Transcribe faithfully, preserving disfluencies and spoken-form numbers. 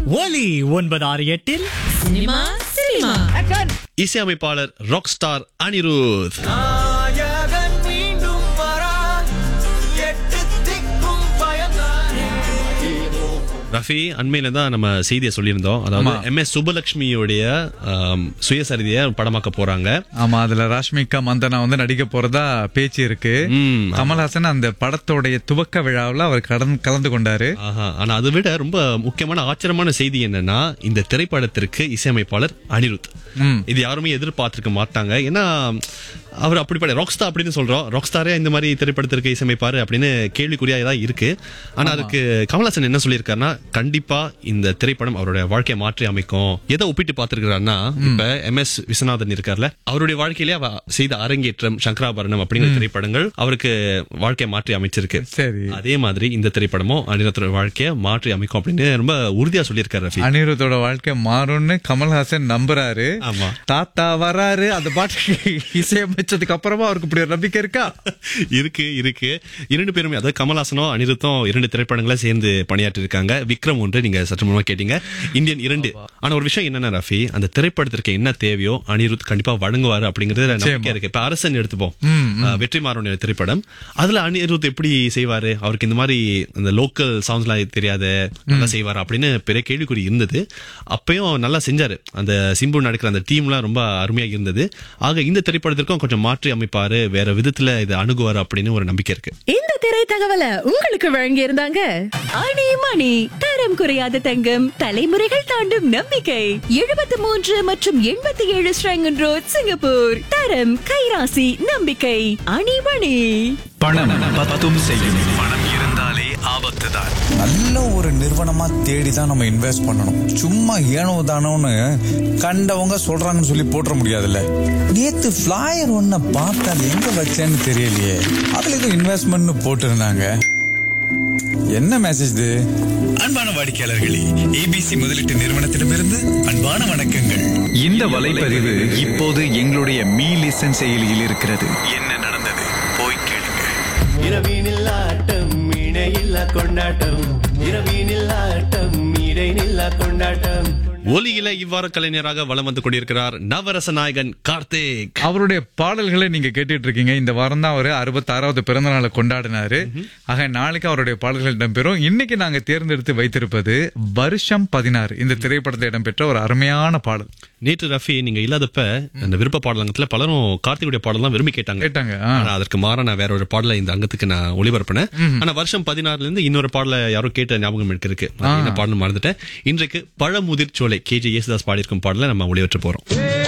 ஒலி ஒன்பது ஆறு எட்டில் சினிமா சினிமா இசையமைப்பாளர் ராக் ஸ்டார் அனிருத். ரஃபி, அண்மையில தான் நம்ம செய்தியை சொல்லியிருந்தோம். அதாவது எம் எஸ் சுபலட்சுமியோடைய சுயசரிதைய படமாக்க போறாங்க. ஆமா, அதுல ராஷ்மிகா மந்தனா வந்து நடிக்க போறதா பேச்சு இருக்கு. கமல்ஹாசன் அந்த படத்தோடைய துவக்க விழாவில் அவர் கலந்து கொண்டாரு. ஆனா அதை விட ரொம்ப முக்கியமான ஆச்சரியமான செய்தி என்னன்னா, இந்த திரைப்படத்திற்கு இசையமைப்பாளர் அனிருத். இது யாருமே எதிர்பார்த்திருக்க மாட்டாங்க. ஏன்னா அவர் அப்படிப்பட்ட ராக் ஸ்டார் அப்படின்னு சொல்றோம். ராக் ஸ்டாரே இந்த மாதிரி திரைப்படத்திற்கு இசையமைப்பாரு அப்படின்னு கேள்விக்குறியா தான் இருக்கு. ஆனா அதுக்கு கமல்ஹாசன் என்ன சொல்லியிருக்காருன்னா, கண்டிப்பா இந்த திரைப்படம் அவருடைய வாழ்க்கையை மாற்றி அமைக்கும். எதை ஒப்பிட்டு பார்த்திருக்கிறாருன்னா, இப்ப எம் எஸ் விஸ்வநாதன் இருக்கார்ல, அவருடைய வாழ்க்கையிலே செய்த அரங்கேற்றம், சங்கராபரணம் அப்படிங்கிற திரைப்படங்கள் அவருக்கு வாழ்க்கையை மாற்றி அமைச்சிருக்கு. சரி, அதே மாதிரி இந்த திரைப்படமும் அனிருத்தோட வாழ்க்கையை மாற்றி அமைக்கும் அப்படின்னு ரொம்ப உறுதியா சொல்லியிருக்காரு. அனிருத்தோட வாழ்க்கை மாறும்னு கமல்ஹாசன் நம்புறாரு. ஆமா, தாத்தா வராரு அந்த பாட்டுக்கு இசையமைச்சதுக்கு அப்புறமா அவருக்கு இப்படி ஒரு நம்பிக்கை இருக்கா? இருக்கு இருக்கு இரண்டு பேருமே, அதாவது கமல்ஹாசனும் அனிருத்தும் இரண்டு திரைப்படங்களை சேர்ந்து பணியாற்றி இருக்காங்க. விக்ரம் ஒன்று நீங்க சற்று முன்னமா கேட்டீங்க, இந்தியன் இரண்டு. ஆனா ஒரு விஷயம் என்னன்னா ரஃபி, அந்த திரைப்படத்திற்கு என்ன தேவையோ அனிருத் கண்டிப்பா வழங்குவாரு அப்படிங்கிறது நம்பிக்கை இருக்கு. இப்ப அரசன் எடுத்துப்போம், வெற்றிமாறனுடைய திரைப்படம். அதுல அனிருத் எப்படி செய்வாரு? அவருக்கு இந்த மாதிரி அந்த லோக்கல் சவுண்ட்ஸ் எல்லாம் தெரியாது, நல்லா செய்வாரு அப்படின்னு பெரிய கேள்விக்குறி இருந்தது. அப்பயும் நல்லா செஞ்சாரு. அந்த சிம்பு நடக்கிற அந்த டீம் எல்லாம் ரொம்ப அருமையா இருந்தது. ஆக இந்த திரைப்படத்திற்கும் கொஞ்சம் மாற்றி அமைப்பாரு, வேற விதத்துல இதை அணுகுவாரு அப்படின்னு ஒரு நம்பிக்கை இருக்கு. இந்த திரை தகவலை உங்களுக்கு வழங்கி இருந்தாங்க அணி மணி. தரம் குறையாத தங்கம், தலைமுறைகள் தாண்டும் நம்பிக்கை. எழுபத்தி மூன்று மற்றும் எண்பத்தி ஏழு ஸ்ரங்கன் ரோட், சிங்கப்பூர். தரம், கைராசி, நம்பிக்கை. அணி மணி. பணம் பத்தும் செய்யும். பணம் இருந்தாலே ஆபத்து தான். நல்ல ஒரு நிறுவனமா தேடி தான் நம்ம இன்வெஸ்ட் பண்ணணும். சும்மா ஏனோ தானோன்னு கண்டவங்க சொல்றாங்கன்னு சொல்லி போட்டுற முடியாதுல்ல. நேத்து ஃபிளையர் ஒன்ன பார்த்தா அது எங்க வச்சேன்னு தெரியலையே, அதுல ஏதோ இன்வெஸ்ட்மெண்ட் போட்டு இருந்தாங்க. என்ன மெசேஜ் இது? அன்பான வாடிக்கையாளர்களே, ஏபிசி முதலீட்டு நிறுவனத்திடமிருந்து அன்பான வணக்கங்கள். இந்த வலைப்பதிவு இப்போது எங்களுடைய மீ லிசன் செயலியில் இருக்கிறது. என்ன நடந்தது போய் கேளுங்க. இரவினில் ஆட்டம், இணையில்லா கொண்டாட்டம். இரவினில் ஆட்டம், இடைநில்லா கொண்டாட்டம். ஒலியில இவ்வாறு கலைஞராக வலம் வந்து கொண்டிருக்கிறார் நவரச நாயகன் கார்த்திக். அவருடைய பாடல்களை நீங்க கேட்டுட்டு இருக்கீங்க. இந்த வாரம் தான் அவரு அறுபத்தி ஆறாவது பிறந்த நாளை கொண்டாடினாரு. ஆக நாளைக்கு அவருடைய பாடல்கள் இடம்பெறும். இன்னைக்கு நாங்க தேர்ந்தெடுத்து வைத்திருப்பது வருஷம் பதினாறு, இந்த திரைப்படத்தில் இடம்பெற்ற ஒரு அருமையான பாடல். நேற்று ரஃபி நீங்க இல்லாதப்ப அந்த விருப்ப பாடலங்கத்துல பலரும் கார்த்திகுடைய பாடலாம் விரும்பி கேட்டாங்க கேட்டாங்க ஆனா அதற்கு மாற நான் வேற ஒரு பாடலை இந்த அங்கத்துக்கு நான் ஒளிபரப்பினேன். ஆனா வருஷம் பதினாறுல இருந்து இன்னொரு பாடலை யாரோ கேட்ட ஞாபகம் எனக்கு இருக்கு. என்ன பாடல் மறந்துட்டேன். இன்றைக்கு பழமுதிர் சோலை, கே ஜே யேசுதாஸ் பாடியிருக்கும் பாடலை நம்ம ஒளிபரப்ப போறோம்.